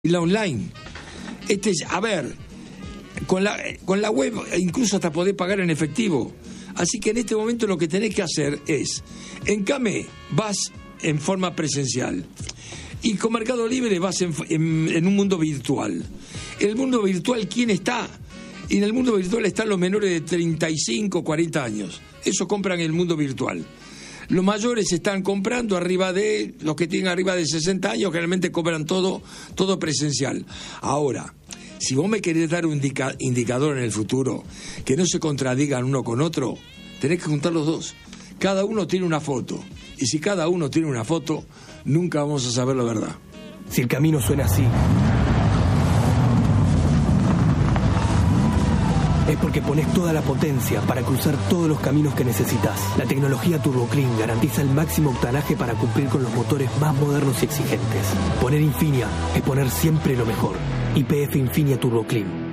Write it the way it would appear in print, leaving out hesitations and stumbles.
y la online. A ver, con la web incluso hasta podés pagar en efectivo. Así que en este momento lo que tenés que hacer es, en Came vas en forma presencial y con Mercado Libre vas en un mundo virtual. En el mundo virtual, ¿quién está? Y en el mundo virtual están los menores de 35, 40 años. Eso compran en el mundo virtual. Los mayores están comprando los que tienen arriba de 60 años, generalmente compran todo presencial. Ahora, si vos me querés dar un indicador en el futuro, que no se contradigan uno con otro, tenés que juntar los dos. Cada uno tiene una foto. Y si cada uno tiene una foto, nunca vamos a saber la verdad. Si el camino suena así, es porque pones toda la potencia para cruzar todos los caminos que necesitas. La tecnología Turbo Clean garantiza el máximo octanaje para cumplir con los motores más modernos y exigentes. Poner Infinia es poner siempre lo mejor. YPF Infinia Turbo Clean.